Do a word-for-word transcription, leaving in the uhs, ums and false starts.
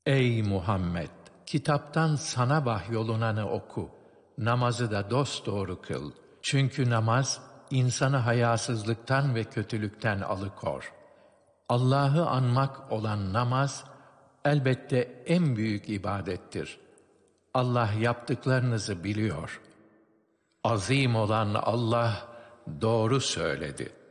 Ey Muhammed! Kitaptan sana vahyolunanı oku. Namazı da dosdoğru kıl. Çünkü namaz, insanı hayasızlıktan ve kötülükten alıkor. Allah'ı anmak olan namaz, elbette en büyük ibadettir. Allah yaptıklarınızı biliyor. Azim olan Allah doğru söyledi.